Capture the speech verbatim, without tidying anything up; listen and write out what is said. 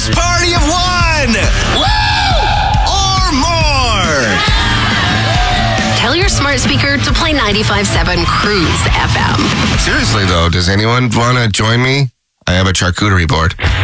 party of one! Woo! Or more! Tell your smart speaker to play ninety-five point seven Cruise F M. Seriously, though, does anyone want to join me? I have a charcuterie board.